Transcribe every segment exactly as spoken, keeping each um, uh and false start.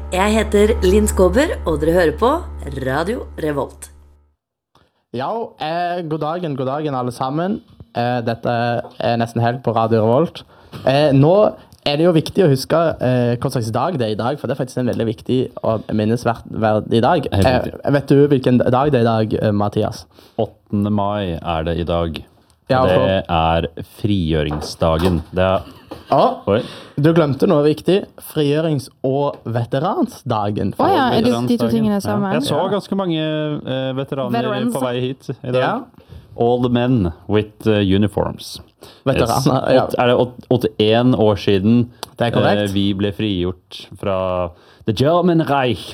Jeg heter Linn Skåber, og dere hører på Radio Revolt. Ja, eh, god dagen, god dagen alle sammen. Eh, dette er nesten helt på Radio Revolt. Eh, nå er det jo viktig å huske eh, hva slags dag det er i dag, for det er faktisk en veldig viktig og minnesverdig dag. Eh, vet du hvilken dag det er i dag, eh, Mathias? åttende mai er det i dag. Ja, det er frigjøringsdagen. Det er... Å, Oi. du glemte noe viktig. Frigjørings- og veteransdagen. Å ja, er det de to tingene sammen? Jeg så ganske mange uh, veteraner Veterans. på vei hit i dag. Ja. All the men with uh, uniforms. Veteraner, Yes. ja. Åt- Er det åt- åttien år siden Det er korrekt. eh, vi ble frigjort fra The German Reich?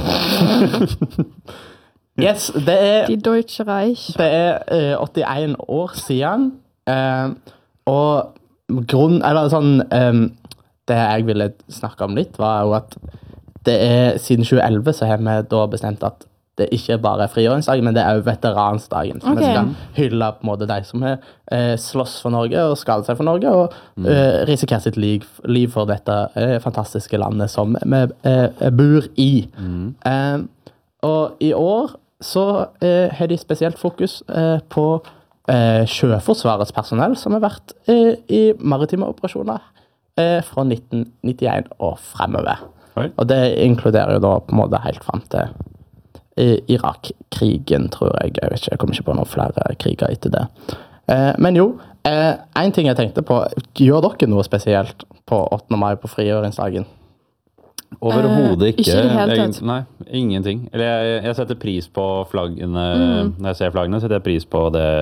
Yes, det er, De Deutsche Reich. det er eh, åttien år siden. Eh, og grunn, eller sånn, eh, det jeg ville snakke om litt, var jo at det er siden tjue elleve så har vi da bestemt at det ikke bare er frigjøringsdagen, men det er jo veteransdagen. Så Ok. vi skal hylle på en måte de som har eh, slåss for Norge og skadet seg for Norge, og eh, risikert sitt liv, liv for dette eh, fantastiske landet som vi eh, bor i. Eh, og i år så eh, har de spesielt fokus eh, på eh, Sjøforsvarets personell, som har vært eh, i maritime operasjoner eh, fra nitten nittien og fremover. Oi. Og det inkluderer jo da på en måte helt frem til eh, Irak-krigen, tror jeg. Jeg vet ikke, jeg kommer ikke på noen flere kriger etter det. Eh, men jo, eh, en ting jeg tenkte på, gjør dere noe spesielt på åttende mai på frigjøringsdagen? Overhodet ikke. ikke i det hele tatt. Egentlig- Nei, ingenting. Eller jeg, jeg setter pris på flaggene. Mm. Når jeg ser flaggene, setter jeg pris på det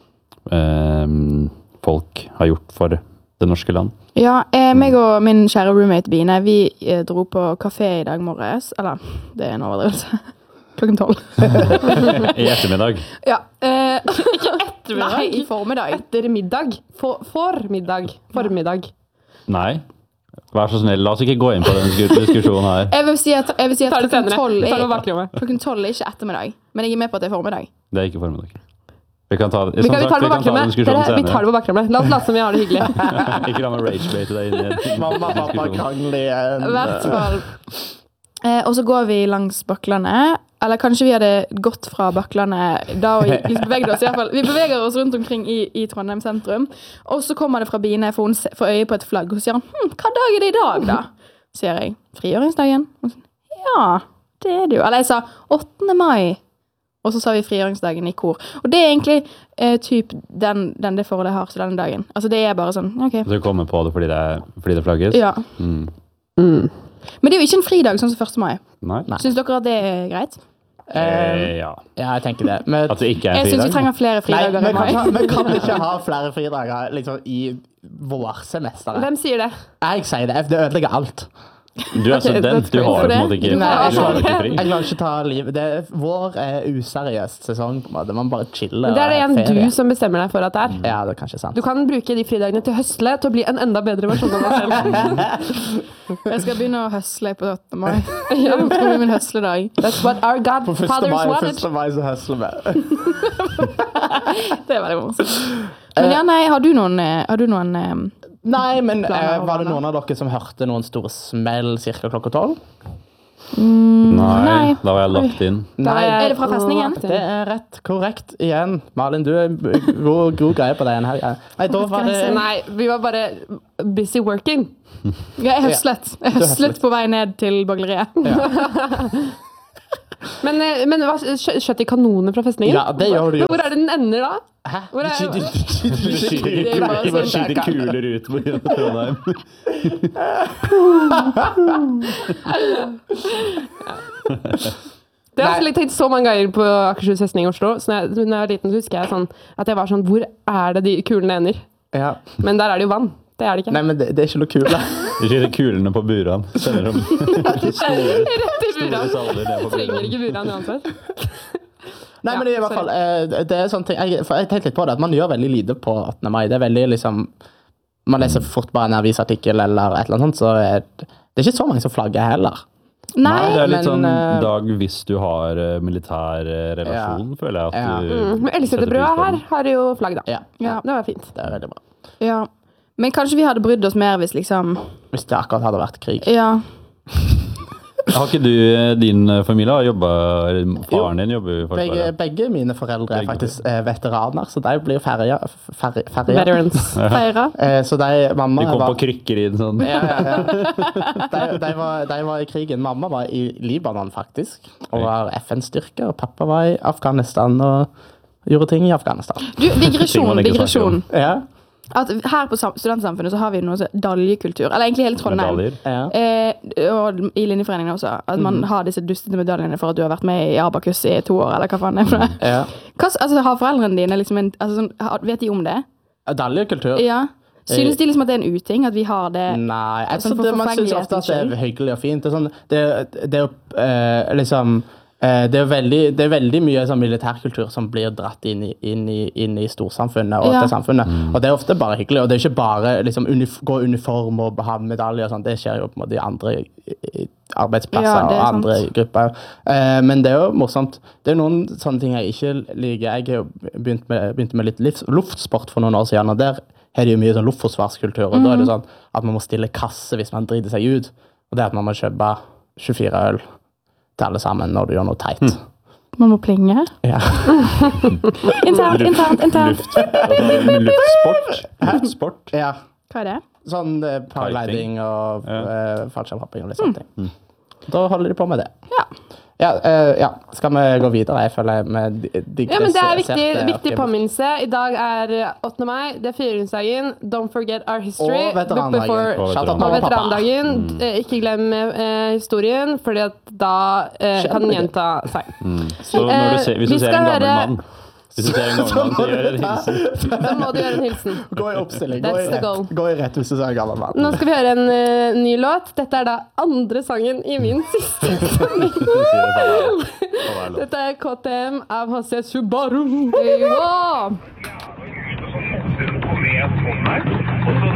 ehm, folk har gjort for det norske land. Ja, eh, meg og min kjære roommate Bine, vi eh, dro på kafé i dag morges. Eller, det er en overdrivelse. Klokken tolv. I ettermiddag. Ja. Eh, ikke ettermiddag. Nei, i formiddag. Etter middag. For, formiddag. Formiddag. Nei. Vær så snill, la oss ikke gå inn på den diskusjonen her. Jeg vil si at, jeg vil si at Tar det klokken senere. tolv Vi tar det på er, bakrommet. klokken tolv er ikke ettermiddag. Men jeg er med på at det er formiddag. Det er ikke formiddag. Vi kan ta, Vi, kan, vi tar det på bakrommet. diskusjonen Dere, vi tar det på bakrommet. La oss late som vi har det hyggelig. Ikke la meg rage-bate deg inn i en Mamma, pappa, diskusjon. krangler I igjen. hvert fall. Eh, og så går vi langs baklene. Eller kanskje vi hadde gått fra baklene da og liksom beveget oss i hvert fall. Vi beveger oss rundt omkring i, i Trondheim sentrum. Og så kommer det fra Bine, for hun se- får øye på et flagg. Og så sier han, hm, hva dag er det i dag da? Sier jeg, frigjøringsdagen? Og så, ja, det er det jo. Eller jeg sa, åttende mai. Og så sa vi frigjøringsdagen i kor. Og det er egentlig eh, typ den, den det forholdet jeg har til denne dagen. Altså det er bare sånn, ok. Så du kommer på det fordi det, fordi det flagges? Ja. Mm. Mm. Men det er jo ikke en fridag sånn som første mai. Nei? Synes dere at det er greit? Eh, Eh, ja. ja, jeg tenker det. Men, At det ikke er Jeg en synes vi fridag? trenger flere nei, fridager vi enn mai. kan, vi kan ikke ha flere fridager liksom, i vårsemesteret. Hvem sier det? Jeg sier det, det ødelegger alt. Du er student, du har jo på en måte ikke, Du du har- har jo ikke Jeg fri. klarer ikke ta liv. Det er, vår er useriøst sesong, på en måte. Man bare chiller. Det er det og igjen ferie. du som bestemmer deg for at det er. Ja, det er kanskje sant. Du kan bruke de fridagene til å høsle til å bli en enda bedre versjon av deg selv. Jeg skal begynne å høsle på åttende mai. Ja, det blir min høsledag. That's what our På første godfathers mai, wanted. første mai så høsler vi. Det er veldig morsomt. Men ja, nei, har du noen, eh, har du noen eh, Nei, men Planer eh, og var det vaner. noen av dere som hørte noen store smell cirka klokka tolv? Nei, Nei. da var jeg lagt inn. Da Nei, Er det fra festningen? lagt inn. det er rett korrekt igjen. Malin, du er b- god, god greie på den her. Nei, da var det Nei, vi var bare busy working. Ja, jeg høslet. Jeg høslet på vei ned til bagleriet. Men, eh, men hva, skjø- skjøt de kanoner fra festningen? Ja, det gjør du jo. Men hvor er det den ender da? Hæ? Hvor er- Du- du- du- du- du- Skyter du- Det er bare kuler- bare sånn. skyter kuler ut på Trondheim. Det har jeg tenkt så mange ganger på Akershus festning i Oslo. Så når jeg, når jeg var liten, så husker jeg sånn, at jeg var sånn, hvor er det de kulene ender? Ja. Men der er det jo vann. Det er det ikke. Nei, men det, det er ikke noe kule. Du skyter kulene på buran. Sender dem Rett i store buran. salver ned på Trenger buran. ikke buran uansett. Nei, men i hvert fall, eh, det er sånne ting, jeg, for jeg tenkte litt på det, at man gjør veldig lite på åttende mai. Det er veldig liksom, man leser fort bare en avisartikkel eller et eller annet sånt, så er det, det er ikke så mange som flagger heller. Nei, Det er litt men, sånn eh, dag hvis du har eh, militær eh, relasjon, føler jeg at Ja. du Mm. Men setter Elsetebrødet pris på her den. har jo flagg da. Ja, Ja, Det var fint. det er veldig bra. ja. Men kanskje vi hadde brydd oss mer hvis liksom Hvis det akkurat hadde vært krig. Ja. Har ikke du, din familie har jobbet, faren din jobber i Begge, Forsvaret? begge mine foreldre er Begge. faktisk eh, veteraner, så de blir ferja. Ferja. ferja. Veterans. Feira. Eh, så de, mamma De kom var, på krykker inn sånn. Ja, ja, ja. De, de, var, de var i krigen. Mamma var i Libanon, faktisk, og var F N-styrke. Og pappa var i Afghanistan og gjorde ting i Afghanistan. Du, Ting digresjon, man ikke snakker om. digresjon. Ja, At her på sam- studentsamfunnet så har vi noe sånn daljekultur. Eller egentlig hele Trondheim. Medaljer. ja. Eh, og i linjeforeningen også. At man har disse dustete medaljene for at du har vært med i Abakus i to år, eller hva faen det er for det. ja. Hva, s- altså, har foreldrene dine liksom en altså, sånn, har- Vet de om det? Daljekultur? Ja. Synes de liksom at det er en uting, at vi har det? Nei, jeg Sånn tror for det, man syns ofte at det er forfengelighetens hyggelig og fint. Det er, sånn, det, det er jo eh, liksom eh, det, er veldig, det er veldig mye sånn militærkultur som blir dratt inn i, inn i, inn i storsamfunnet og Ja. til samfunnet. Og det er ofte bare hyggelig. Og det er ikke bare liksom, unif gå i uniform og ha medaljer og sånn. Det skjer jo på en måte i andre i- arbeidsplasser Ja, det er og andre sant. grupper. Eh, men det er jo morsomt. Det er noen sånne ting jeg ikke liker. Jeg har jo begynt med, begynte med litt livs, luftsport for noen år siden, og der er det jo mye sånn luftforsvarskultur, og da er det sånn at man må stille kasse hvis man driter seg ut. Og det er at man må kjøpe tjuefire øl til alle sammen når du gjør noe teit. Man må plinge. Ja. Internt, internt, internt. Luft, altså, luftsport. Luftsport. ja. Hva er det? Sånn eh, paragliding og Ja. eh, fallskjermhopping og litt sånne ting. Da holder de på med det. Ja. Ja, eh, ja. Skal vi gå videre? Jeg føler med de Ja, men Det er viktig, digresserte viktig oppgaver. påminnelse. I dag er åttende mai. Det er frigjøringsdagen. Don't forget our history. Og veterandagen. Look before- Og Shout out Og mamma og pappa. veterandagen. Eh, Ikke glem eh, historien, fordi at da eh, kan den gjenta seg. Så når du ser, hvis Vi du ser skal en gammel høre- mann Hvis du ser en gammel mann, så gjør en hilsen. Da må du gjøre en hilsen. Gå i oppstilling. Gå i, That's the goal. rett, gå i rett hvis du ser en gammel mann. Nå skal vi høre en eh, ny låt. Dette er da andre sangen i min siste sending. Dette er K T M av H C Subaru. Ja. Ja, da er vi ute sånn, rundt og med sånn her. Og så